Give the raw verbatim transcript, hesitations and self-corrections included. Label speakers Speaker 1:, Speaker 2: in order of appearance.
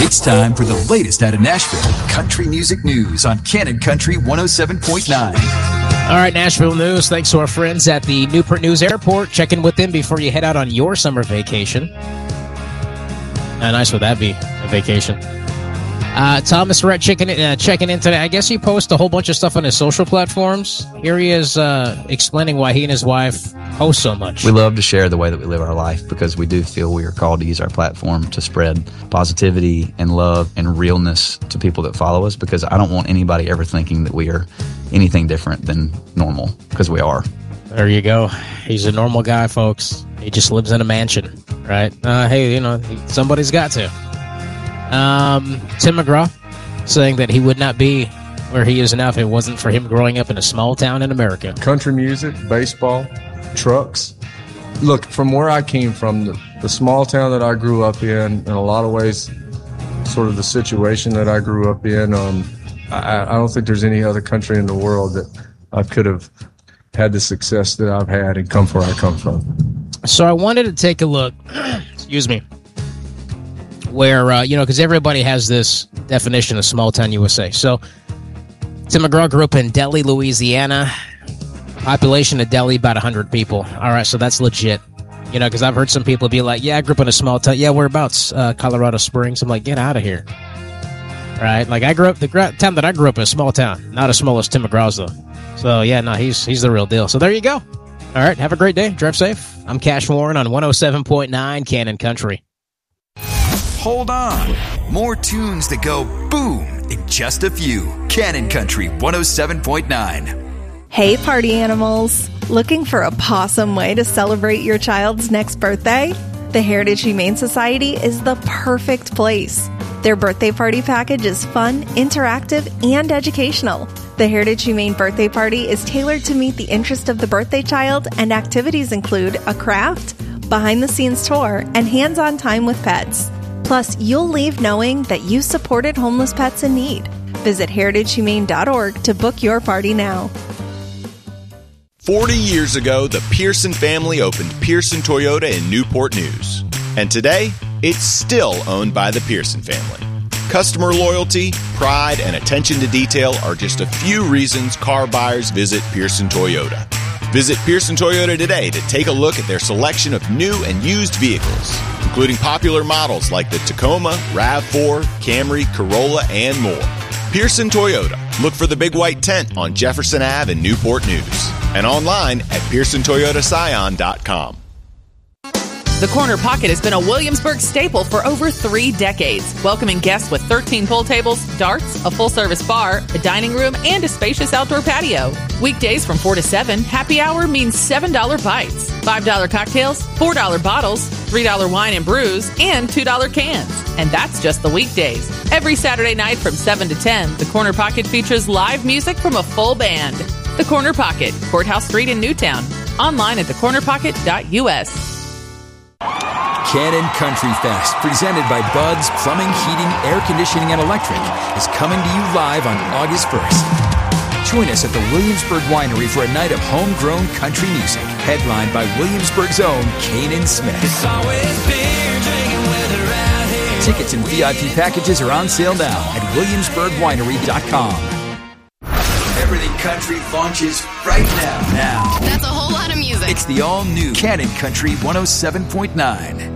Speaker 1: It's time for the latest out of Nashville country music news on Cannon Country one oh seven point nine.
Speaker 2: All right, Nashville news. Thanks to our friends at the Newport News Airport. Check in with them before you head out on your summer vacation. How nice would that be, a vacation? Uh, Thomas Rhett checking in, uh, checking in today. I guess he posts a whole bunch of stuff on his social platforms. Here he is uh, explaining why he and his wife post so much.
Speaker 3: We love to share the way that we live our life because we do feel we are called to use our platform to spread positivity and love and realness to people that follow us, because I don't want anybody ever thinking that we are anything different than normal, because we are.
Speaker 2: There you go. He's a normal guy, folks. He just lives in a mansion, right? Uh, hey, you know, somebody's got to. Um, Tim McGraw saying that he would not be where he is now if it wasn't for him growing up in a small town in America.
Speaker 4: Country music, baseball, trucks. Look, from where I came from, the, the small town that I grew up in, in a lot of ways, sort of the situation that I grew up in, um, I, I don't think there's any other country in the world that I could have had the success that I've had and come from where I come from.
Speaker 2: So I wanted to take a look, excuse me, where, uh, you know, because everybody has this definition of small town U S A. So Tim McGraw grew up in Delhi, Louisiana. Population of Delhi, about one hundred people. All right, so that's legit. You know, because I've heard some people be like, yeah, I grew up in a small town. Yeah, whereabouts? Uh, Colorado Springs. I'm like, get out of here. Right? Like, I grew up, the gra- town that I grew up in, a small town. Not as small as Tim McGraw's, though. So, yeah, no, he's he's the real deal. So there you go. All right, have a great day. Drive safe. I'm Cash Warren on one oh seven point nine Cannon Country.
Speaker 1: Hold on. More tunes that go boom in just a few. Cannon Country one oh seven point nine.
Speaker 5: Hey, party animals. Looking for a possum way to celebrate your child's next birthday? The Heritage Humane Society is the perfect place. Their birthday party package is fun, interactive, and educational. The Heritage Humane Birthday Party is tailored to meet the interest of the birthday child, and activities include a craft, behind-the-scenes tour, and hands-on time with pets. Plus, you'll leave knowing that you supported homeless pets in need. Visit heritage humane dot org to book your party now.
Speaker 6: forty years ago, the Pearson family opened Pearson Toyota in Newport News. And today, it's still owned by the Pearson family. Customer loyalty, pride, and attention to detail are just a few reasons car buyers visit Pearson Toyota. Visit Pearson Toyota today to take a look at their selection of new and used vehicles, including popular models like the Tacoma, RAV four, Camry, Corolla, and more. Pearson Toyota. Look for the big white tent on Jefferson Avenue in Newport News. And online at pearson toyota scion dot com.
Speaker 7: The Corner Pocket has been a Williamsburg staple for over three decades, welcoming guests with thirteen pool tables, darts, a full-service bar, a dining room, and a spacious outdoor patio. Weekdays from four to seven, happy hour means seven dollar bites, five dollar cocktails, four dollar bottles, three dollar wine and brews, and two dollar cans. And that's just the weekdays. Every Saturday night from seven to ten, the Corner Pocket features live music from a full band. The Corner Pocket, Courthouse Street in Newtown. Online at the corner pocket dot u s.
Speaker 1: Cannon Country Fest, presented by Bud's Plumbing, Heating, Air Conditioning, and Electric, is coming to you live on August first. Join us at the Williamsburg Winery for a night of homegrown country music, headlined by Williamsburg's own Kanan Smith. It's always beer, drinking weather out here. Tickets and V I P packages are on sale now at williamsburg winery dot com. Everything country launches right now. Now.
Speaker 8: That's a whole lot of music.
Speaker 1: It's the all-new Cannon Country one oh seven point nine.